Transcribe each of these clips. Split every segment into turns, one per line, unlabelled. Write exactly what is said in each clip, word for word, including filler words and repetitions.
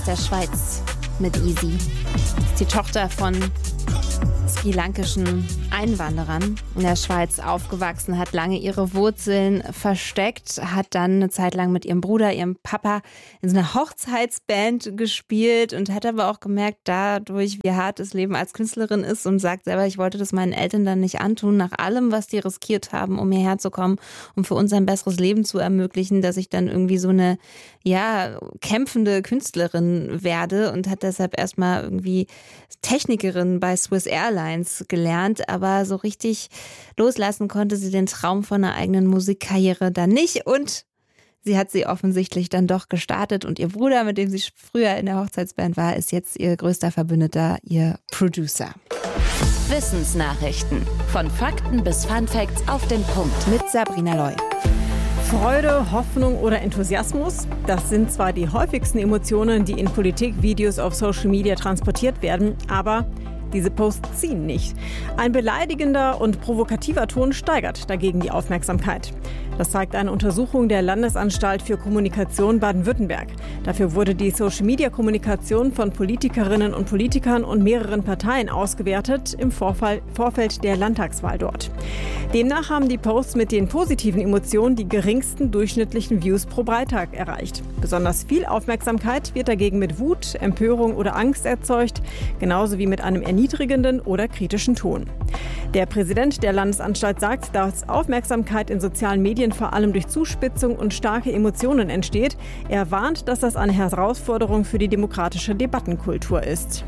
der Schweiz mit Easy. Ist die Tochter von srilankischen Einwanderern in der Schweiz aufgewachsen, hat lange ihre Wurzeln versteckt, hat dann eine Zeit lang mit ihrem Bruder, ihrem Papa in so einer Hochzeitsband gespielt und hat aber auch gemerkt, dadurch, wie hart das Leben als Künstlerin ist, und sagt selber, ich wollte das meinen Eltern dann nicht antun, nach allem, was die riskiert haben, um hierher zu kommen, um für uns ein besseres Leben zu ermöglichen, dass ich dann irgendwie so eine, ja, kämpfende Künstlerin werde, und hat deshalb erstmal irgendwie Technikerin bei Swiss Airlines gelernt, aber so richtig loslassen konnte sie den Traum von einer eigenen Musikkarriere dann nicht, und sie hat sie offensichtlich dann doch gestartet, und ihr Bruder, mit dem sie früher in der Hochzeitsband war, ist jetzt ihr größter Verbündeter, ihr Producer.
Wissensnachrichten. Von Fakten bis Funfacts auf den Punkt.
Mit Sabrina Loy.
Freude, Hoffnung oder Enthusiasmus, das sind zwar die häufigsten Emotionen, die in Politikvideos auf Social Media transportiert werden, aber diese Posts ziehen nicht. Ein beleidigender und provokativer Ton steigert dagegen die Aufmerksamkeit. Das zeigt eine Untersuchung der Landesanstalt für Kommunikation Baden-Württemberg. Dafür wurde die Social-Media-Kommunikation von Politikerinnen und Politikern und mehreren Parteien ausgewertet im Vorfall, Vorfeld der Landtagswahl dort. Demnach haben die Posts mit den positiven Emotionen die geringsten durchschnittlichen Views pro Beitrag erreicht. Besonders viel Aufmerksamkeit wird dagegen mit Wut, Empörung oder Angst erzeugt, genauso wie mit einem erniedrigenden oder kritischen Ton. Der Präsident der Landesanstalt sagt, dass Aufmerksamkeit in sozialen Medien vor allem durch Zuspitzung und starke Emotionen entsteht. Er warnt, dass das eine Herausforderung für die demokratische Debattenkultur ist.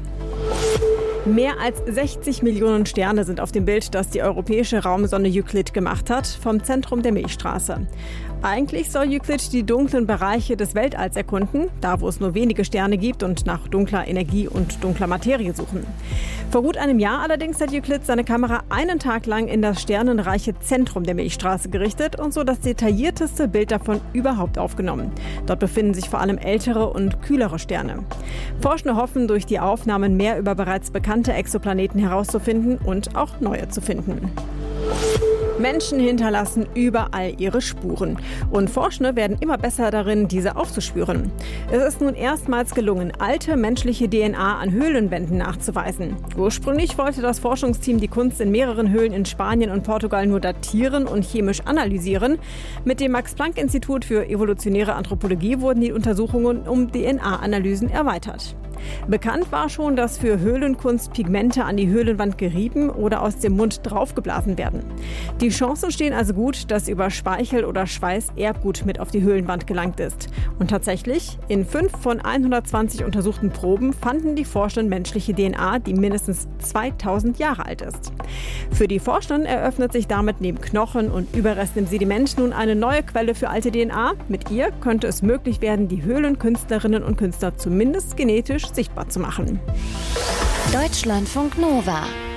Mehr als sechzig Millionen Sterne sind auf dem Bild, das die europäische Raumsonde Euclid gemacht hat, vom Zentrum der Milchstraße. Eigentlich soll Euclid die dunklen Bereiche des Weltalls erkunden, da wo es nur wenige Sterne gibt, und nach dunkler Energie und dunkler Materie suchen. Vor gut einem Jahr allerdings hat Euclid seine Kamera einen Tag lang in das sternenreiche Zentrum der Milchstraße gerichtet und so das detaillierteste Bild davon überhaupt aufgenommen. Dort befinden sich vor allem ältere und kühlere Sterne. Forschende hoffen, durch die Aufnahmen mehr über bereits bekannte Exoplaneten herauszufinden und auch neue zu finden. Menschen hinterlassen überall ihre Spuren. Und Forschende werden immer besser darin, diese aufzuspüren. Es ist nun erstmals gelungen, alte menschliche D N A an Höhlenwänden nachzuweisen. Ursprünglich wollte das Forschungsteam die Kunst in mehreren Höhlen in Spanien und Portugal nur datieren und chemisch analysieren. Mit dem Max-Planck-Institut für evolutionäre Anthropologie wurden die Untersuchungen um D N A-Analysen erweitert. Bekannt war schon, dass für Höhlenkunst Pigmente an die Höhlenwand gerieben oder aus dem Mund draufgeblasen werden. Die Chancen stehen also gut, dass über Speichel oder Schweiß Erbgut mit auf die Höhlenwand gelangt ist. Und tatsächlich, in fünf von hundertzwanzig untersuchten Proben fanden die Forschenden menschliche D N A, die mindestens zweitausend Jahre alt ist. Für die Forschenden eröffnet sich damit neben Knochen und Überresten im Sediment nun eine neue Quelle für alte D N A. Mit ihr könnte es möglich werden, die Höhlenkünstlerinnen und Künstler zumindest genetisch sichtbar zu machen.
Deutschlandfunk Nova.